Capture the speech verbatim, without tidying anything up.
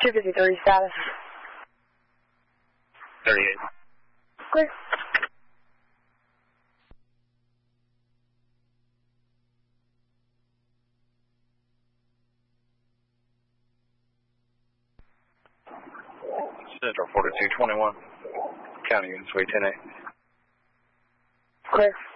two fifty-three status. thirty-eight. Clear. Central forty-two twenty-one. County units, way ten eight. Clear.